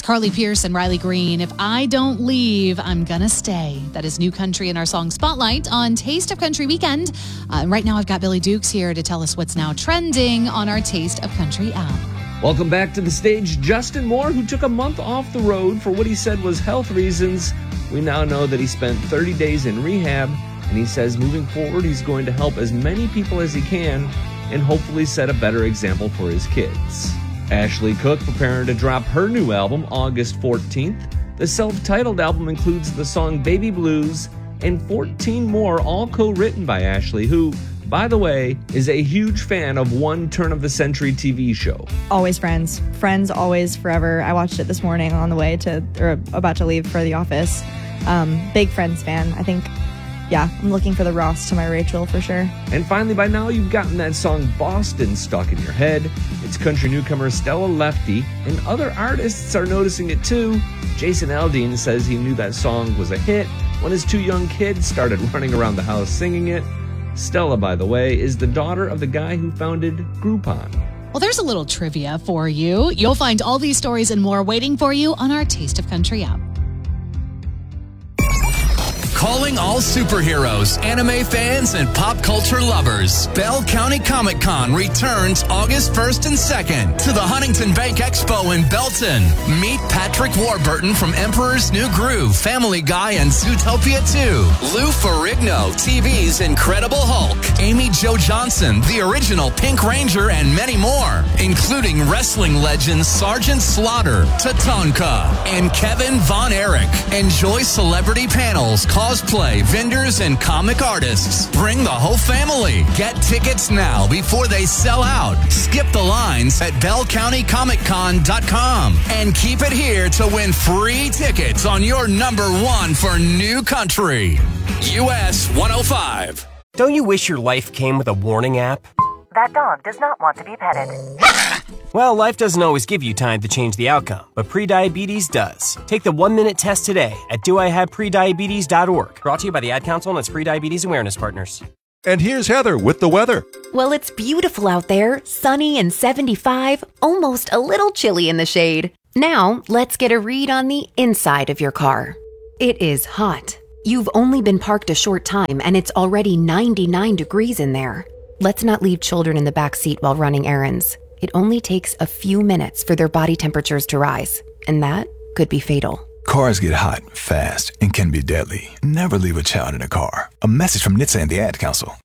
Carly Pearce and Riley Green, If I Don't Leave, I'm Gonna Stay. That is new country in our song Spotlight on Taste of Country Weekend. Right now, I've got Billy Dukes here to tell us what's now trending on our Taste of Country app. Welcome back to the stage, Justin Moore, who took a month off the road for what he said was health reasons. We now know that he spent 30 days in rehab, and he says moving forward, he's going to help as many people as he can and hopefully set a better example for his kids. Ashley Cooke preparing to drop her new album August 14th. The self-titled album includes the song Baby Blues and 14 more, all co-written by Ashley, who, by the way, is a huge fan of One Turn of the Century TV show. Always Friends. Friends, always, forever. I watched it this morning on the way to, or about to leave for the office. Big Friends fan. I think, yeah, I'm looking for the Ross to my Rachel for sure. And finally, by now, you've gotten that song Boston stuck in your head. It's country newcomer Stella Lefty, and other artists are noticing it too. Jason Aldean says he knew that song was a hit when his two young kids started running around the house singing it. Stella, by the way, is the daughter of the guy who founded Groupon. Well, there's a little trivia for you. You'll find all these stories and more waiting for you on our Taste of Country app. Calling all superheroes, anime fans, and pop culture lovers. Bell County Comic Con returns August 1st and 2nd to the Huntington Bank Expo in Belton. Meet Patrick Warburton from Emperor's New Groove, Family Guy, and Zootopia 2. Lou Ferrigno, TV's Incredible Hulk. Amy Jo Johnson, the original Pink Ranger, and many more, including wrestling legends Sergeant Slaughter, Tatanka, and Kevin Von Erich. Enjoy celebrity panels, cosplay, vendors, and comic artists. Bring the whole family. Get tickets now before they sell out. Skip the lines at bellcountycomiccon.com and keep it here to win free tickets on your #1 for new country. US 105. Don't you wish your life came with a warning app? That dog does not want to be petted. Well, life doesn't always give you time to change the outcome, but prediabetes does. Take the 1-minute test today at doihaveprediabetes.org. Brought to you by the Ad Council and its Prediabetes Awareness Partners. And here's Heather with the weather. Well, it's beautiful out there, sunny and 75, almost a little chilly in the shade. Now, let's get a read on the inside of your car. It is hot. You've only been parked a short time and it's already 99 degrees in there. Let's not leave children in the back seat while running errands. It only takes a few minutes for their body temperatures to rise, and that could be fatal. Cars get hot, fast, and can be deadly. Never leave a child in a car. A message from NHTSA and the Ad Council.